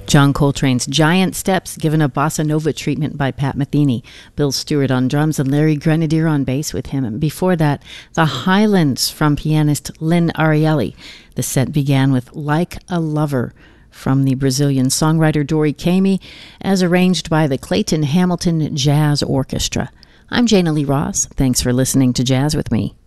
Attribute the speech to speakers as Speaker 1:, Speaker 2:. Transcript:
Speaker 1: John Coltrane's Giant Steps, given a bossa nova treatment by Pat Metheny. Bill Stewart on drums and Larry Grenadier on bass with him. And before that, The Highlands from pianist Lynn Ariely. The set began with Like a Lover from the Brazilian songwriter Dori Caymmi, as arranged by the Clayton Hamilton Jazz Orchestra. I'm Jana Lee Ross. Thanks for listening to Jazz with Me.